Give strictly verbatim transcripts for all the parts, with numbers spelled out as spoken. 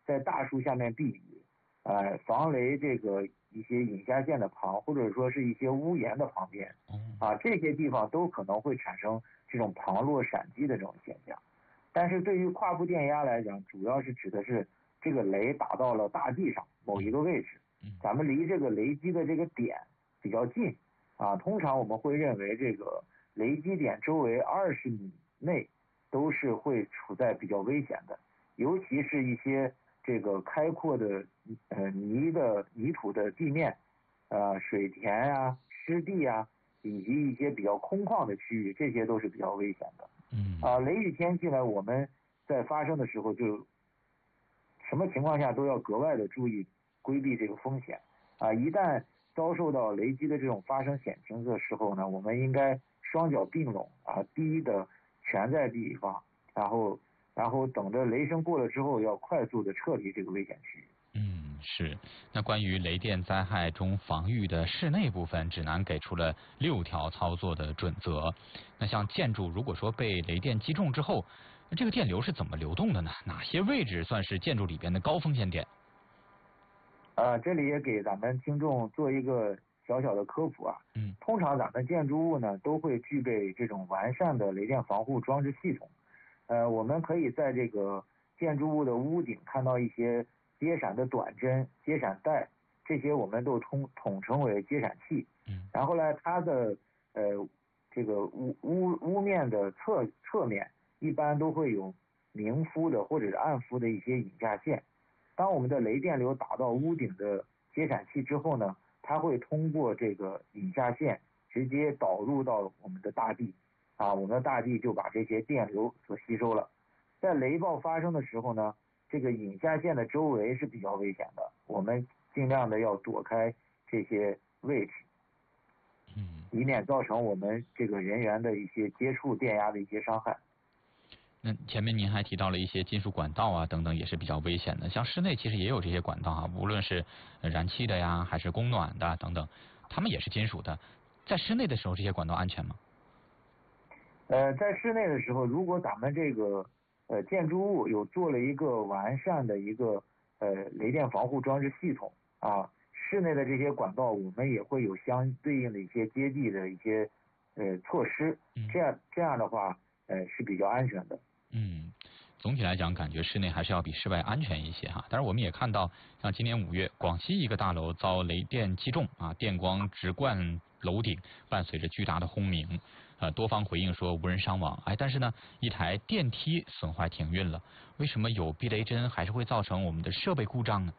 在大树下面避雨，呃，防雷这个一些引下线的旁，或者说是一些屋檐的旁边，啊，这些地方都可能会产生这种旁落闪击的这种现象。但是对于跨步电压来讲，主要是指的是这个雷打到了大地上某一个位置，咱们离这个雷击的这个点比较近，啊，通常我们会认为这个雷击点周围二十米内都是会处在比较危险的，尤其是一些这个开阔的呃泥的泥土的地面，呃水田啊、湿地啊，以及一些比较空旷的区域，这些都是比较危险的。 嗯啊，雷雨天气呢，我们在发生的时候就什么情况下都要格外的注意规避这个风险啊！一旦遭受到雷击的这种发生险情的时候呢，我们应该双脚并拢啊，低的蜷在地方，然后然后等着雷声过了之后，要快速的撤离这个危险区域。 嗯，是。那关于雷电灾害中防御的室内部分，指南给出了六条操作的准则。那像建筑如果说被雷电击中之后，这个电流是怎么流动的呢？哪些位置算是建筑里边的高风险点？ 呃，这里也给咱们听众做一个小小的科普啊。 嗯， 通常咱们建筑物呢都会具备这种完善的雷电防护装置系统。呃，我们可以在这个建筑物的屋顶看到一些接闪的短针、接闪带，这些我们都统统称为接闪器。 嗯， 然后呢，它的呃这个屋屋屋面的侧侧面一般都会有明敷的或者是暗敷的一些引下线。当我们的雷电流打到屋顶的接闪器之后呢，它会通过这个引下线直接导入到我们的大地，啊，我们的大地就把这些电流所吸收了。在雷暴发生的时候呢，这个引下线的周围是比较危险的，我们尽量的要躲开这些位置， 嗯， 以免造成我们这个人员的一些接触电压的一些伤害。 那前面您还提到了一些金属管道啊等等，也是比较危险的。像室内其实也有这些管道啊，无论是燃气的呀，还是供暖的等等，它们也是金属的。在室内的时候，这些管道安全吗？ 呃，在室内的时候，如果咱们这个呃建筑物有做了一个完善的一个呃雷电防护装置系统啊，室内的这些管道我们也会有相对应的一些接地的一些呃措施，这样这样的话呃是比较安全的。 嗯，总体来讲，感觉室内还是要比室外安全一些哈。但是我们也看到，像今年五月，广西一个大楼遭雷电击中啊，电光直贯楼顶，伴随着巨大的轰鸣。呃，多方回应说无人伤亡，哎，但是呢，一台电梯损坏停运了。为什么有避雷针还是会造成我们的设备故障呢？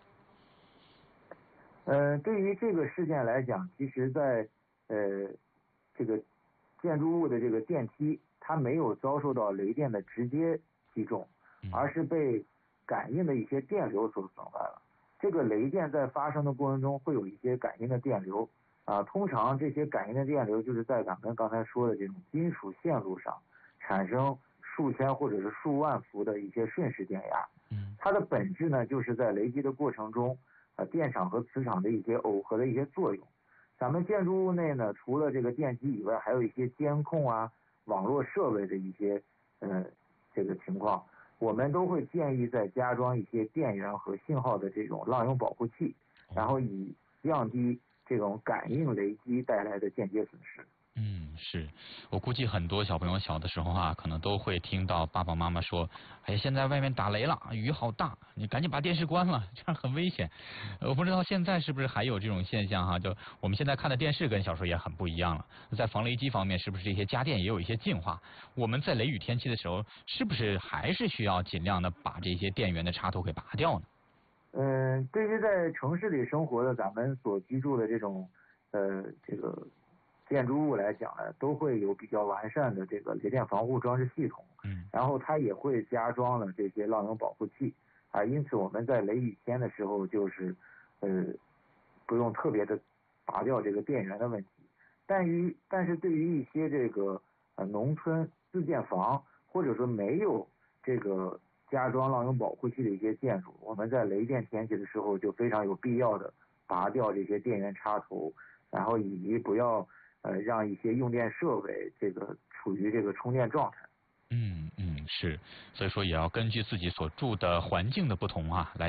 呃，对于这个事件来讲，其实在呃这个建筑物的这个电梯，它没有遭受到雷电的直接击中，而是被感应的一些电流所损坏了。这个雷电在发生的过程中会有一些感应的电流啊，通常这些感应的电流就是在咱们刚才说的这种金属线路上产生数千或者是数万伏的一些瞬时电压。它的本质呢，就是在雷击的过程中，呃，电场和磁场的一些耦合的一些作用。咱们建筑物内呢，除了这个电梯以外，还有一些监控啊、网络设备的一些呃这个情况，我们都会建议再加装一些电源和信号的这种浪涌保护器，然后以降低这种感应雷击带来的间接损失。 嗯，是我估计很多小朋友小的时候啊，可能都会听到爸爸妈妈说：“哎，现在外面打雷了，雨好大，你赶紧把电视关了，这样很危险。”我不知道现在是不是还有这种现象哈？就我们现在看的电视跟小时候也很不一样了。在防雷击方面，是不是这些家电也有一些进化？我们在雷雨天气的时候，是不是还是需要尽量的把这些电源的插头给拔掉呢？ 嗯，对于在城市里生活的咱们所居住的这种呃这个建筑物来讲呢，都会有比较完善的这个雷电防护装置系统， 嗯， 然后它也会加装了这些浪涌保护器啊，因此我们在雷雨天的时候就是呃不用特别的拔掉这个电源的问题。但于但是对于一些这个呃农村自建房或者说没有这个加装浪涌保护器的一些建筑，我们在雷电天气的时候就非常有必要的拔掉这些电源插头，然后以及不要呃让一些用电设备这个处于这个充电状态。 嗯嗯，是，所以说也要根据自己所住的环境的不同啊来